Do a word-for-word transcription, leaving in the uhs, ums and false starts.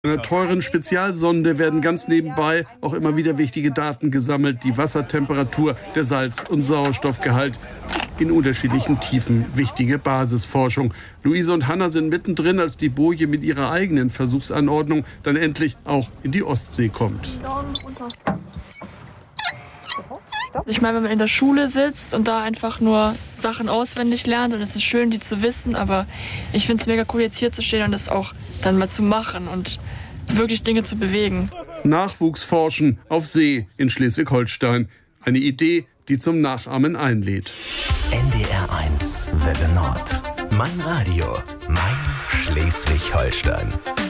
Mit einer teuren Spezialsonde werden ganz nebenbei auch immer wieder wichtige Daten gesammelt. Die Wassertemperatur, der Salz- und Sauerstoffgehalt. In unterschiedlichen Tiefen wichtige Basisforschung. Luise und Hanna sind mittendrin, als die Boje mit ihrer eigenen Versuchsanordnung dann endlich auch in die Ostsee kommt. Ich meine, wenn man in der Schule sitzt und da einfach nur Sachen auswendig lernt, und es ist schön, die zu wissen, aber ich finde es mega cool, jetzt hier zu stehen und das auch dann mal zu machen und wirklich Dinge zu bewegen. Nachwuchsforschen auf See in Schleswig-Holstein. Eine Idee, die zum Nachahmen einlädt. N D R eins Welle Nord. Mein Radio, mein Schleswig-Holstein.